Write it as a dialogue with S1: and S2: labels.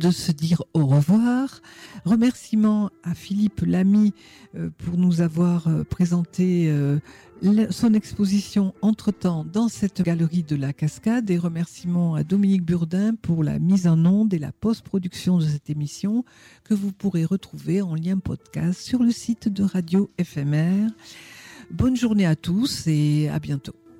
S1: de se dire au revoir. Remerciements à Philippe Lamy pour nous avoir présenté son exposition Entre-temps dans cette galerie de la Cascade, et remerciements à Dominique Burdin pour la mise en onde et la post-production de cette émission que vous pourrez retrouver en lien podcast sur le site de Radio FMR. Bonne journée à tous et à bientôt.